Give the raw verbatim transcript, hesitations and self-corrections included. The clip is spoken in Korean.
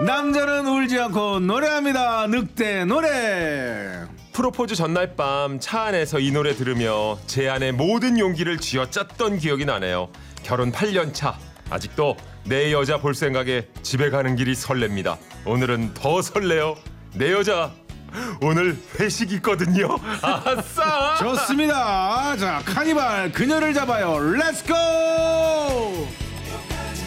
남자는 울지 않고 노래합니다. 늑대 노래. 프로포즈 전날 밤 차 안에서 이 노래 들으며 제 안의 모든 용기를 쥐어짰던 기억이 나네요. 결혼 팔 년 차. 아직도 내 여자 볼 생각에 집에 가는 길이 설렙니다. 오늘은 더 설레요. 내 여자 오늘 회식 있거든요. 아싸! 좋습니다. 자, 카니발 그녀를 잡아요. 렛츠고!